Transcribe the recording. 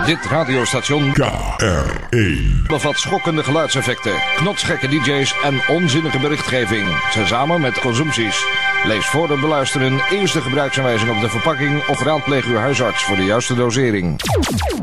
Dit radiostation KR1 bevat schokkende geluidseffecten, knotsgekke DJ's en onzinnige berichtgeving. Tezamen met consumpties. Lees voor het beluisteren eerst de gebruiksaanwijzing op de verpakking of raadpleeg uw huisarts voor de juiste dosering.